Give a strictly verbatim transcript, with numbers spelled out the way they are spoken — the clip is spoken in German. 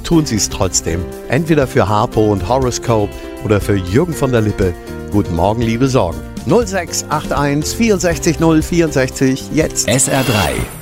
tun Sie es trotzdem. Entweder für Harpo und Horoscope oder für Jürgen von der Lippe. Guten Morgen, liebe Sorgen. null sechs acht eins vierundsechzig null vierundsechzig, jetzt. S R drei